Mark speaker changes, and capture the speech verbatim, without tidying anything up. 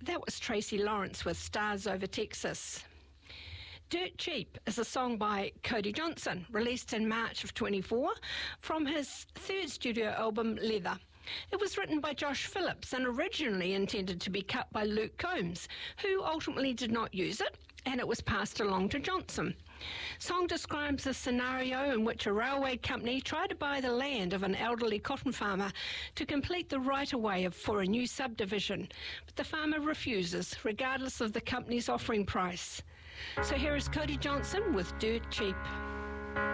Speaker 1: That was Tracy Lawrence with Stars Over Texas. Dirt Cheap is a song by Cody Johnson, released in March of twenty-four from his third studio album, Leather. It was written by Josh Phillips and originally intended to be cut by Luke Combs, who ultimately did not use it, and it was passed along to Johnson. Song describes a scenario in which a railway company tried to buy the land of an elderly cotton farmer to complete the right-of-way for a new subdivision, but the farmer refuses, regardless of the company's offering price. So here is Cody Johnson with Dirt Cheap.